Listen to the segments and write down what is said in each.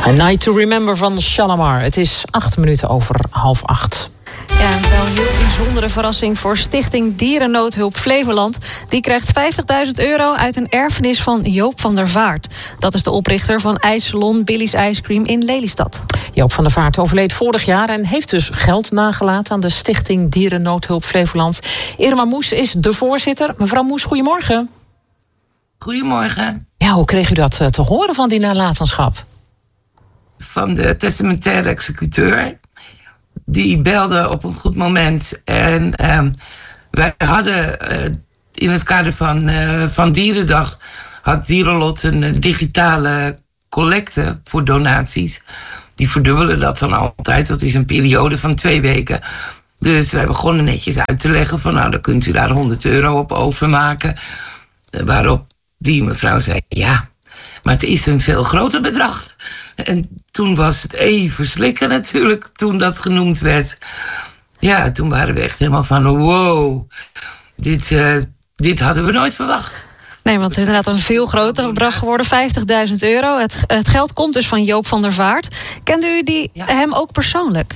A Night to Remember van Shalamar. Het is 8 minuten over 7:30. Ja, wel een heel bijzondere verrassing voor Stichting Dierennoodhulp Flevoland. Die krijgt €50.000 uit een erfenis van Joop van der Vaart. Dat is de oprichter van ijssalon Billy's Ice Cream in Lelystad. Joop van der Vaart overleed vorig jaar en heeft dus geld nagelaten aan de Stichting Dierennoodhulp Flevoland. Irma Moes is de voorzitter. Mevrouw Moes, goedemorgen. Goedemorgen. Ja, hoe kreeg u dat te horen van die nalatenschap? Van de testamentaire executeur. Die belde op een goed moment. En wij hadden in het kader van Dierendag... had Dierenlot een digitale collecte voor donaties. Die verdubbelen dat dan altijd. Dat is een periode van 2 weken. Dus wij begonnen netjes uit te leggen van... nou, dan kunt u daar €100 op overmaken. Waarop die mevrouw zei... ja, maar het is een veel groter bedrag. En toen was het even slikken natuurlijk, toen dat genoemd werd. Ja, toen waren we echt helemaal van... wow, dit hadden we nooit verwacht. Nee, want het is inderdaad een veel groter bedrag geworden, €50.000. Het geld komt dus van Joop van der Vaart. Kende u hem ook persoonlijk?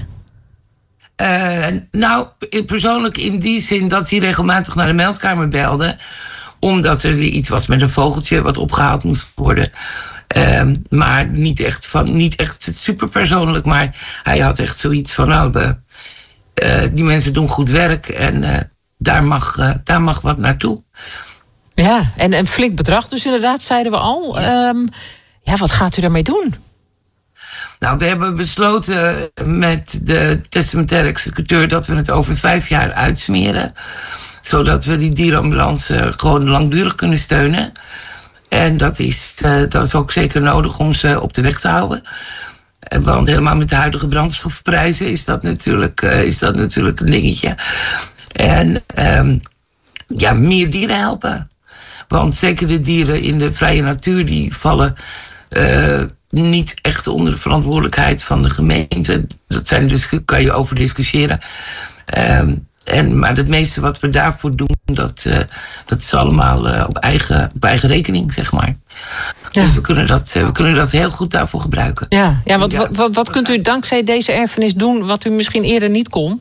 Nou, persoonlijk in die zin dat hij regelmatig naar de meldkamer belde... omdat er iets was met een vogeltje wat opgehaald moest worden... maar niet echt super persoonlijk, maar hij had echt zoiets van... nou, die mensen doen goed werk en daar mag wat naartoe. Ja, en een flink bedrag dus inderdaad, zeiden we al. Ja, wat gaat u daarmee doen? Nou, we hebben besloten met de testamentaire executeur... dat we het over 5 jaar uitsmeren... zodat we die dierenambulance gewoon langdurig kunnen steunen... En dat is ook zeker nodig om ze op de weg te houden. Want helemaal met de huidige brandstofprijzen is dat natuurlijk een dingetje. En meer dieren helpen. Want zeker de dieren in de vrije natuur... die vallen niet echt onder de verantwoordelijkheid van de gemeente. Kan je over discussiëren. Maar het meeste wat we daarvoor doen, dat is allemaal op eigen rekening, zeg maar. Ja. Dus we kunnen dat heel goed daarvoor gebruiken. Ja, wat kunt u dankzij deze erfenis doen wat u misschien eerder niet kon?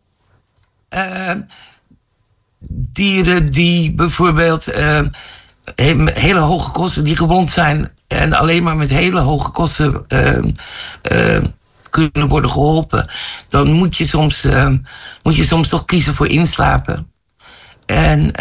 Dieren die bijvoorbeeld hele hoge kosten, die gewond zijn... en alleen maar met hele hoge kosten... kunnen worden geholpen, dan moet je soms toch kiezen voor inslapen. En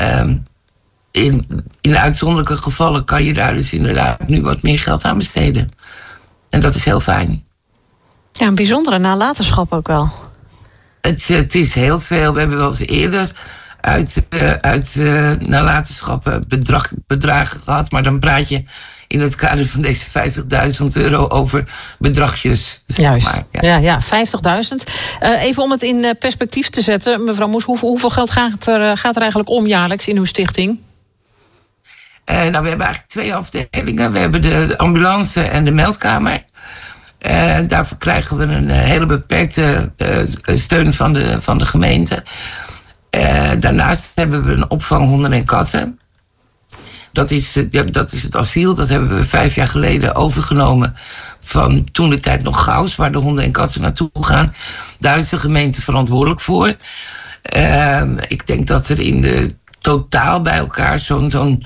in uitzonderlijke gevallen kan je daar dus inderdaad nu wat meer geld aan besteden. En dat is heel fijn. Ja, een bijzondere nalatenschap ook wel. Het is heel veel. We hebben wel eens eerder uit nalatenschappen bedragen gehad, maar dan praat je in het kader van deze €50.000 over bedragjes. Juist, maar, ja, 50.000. Even om het in perspectief te zetten, mevrouw Moes, hoeveel geld gaat er eigenlijk om jaarlijks in uw stichting? We hebben eigenlijk 2 afdelingen. We hebben de ambulance en de meldkamer. Daarvoor krijgen we een hele beperkte steun van de gemeente. Daarnaast hebben we een opvang honden en katten. Dat is het asiel. Dat hebben we 5 jaar geleden overgenomen van toen de tijd nog Gauws, waar de honden en katten naartoe gaan. Daar is de gemeente verantwoordelijk voor. Ik denk dat er in de totaal bij elkaar zo'n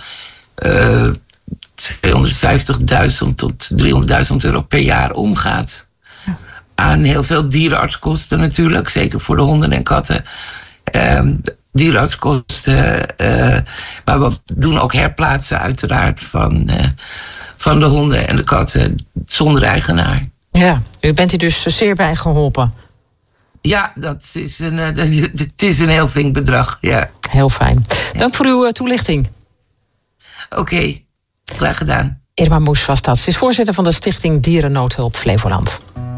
€250.000 tot €300.000 per jaar omgaat. Aan heel veel dierenartskosten natuurlijk, zeker voor de honden en katten. Dierenartskosten, maar we doen ook herplaatsen uiteraard van de honden en de katten zonder eigenaar. Ja, u bent hier dus zeer bij geholpen. Ja, het is een heel flink bedrag, ja. Heel fijn. Dank voor uw toelichting. Oké, graag gedaan. Irma Moes was dat. Ze is voorzitter van de Stichting Dierennoodhulp Flevoland.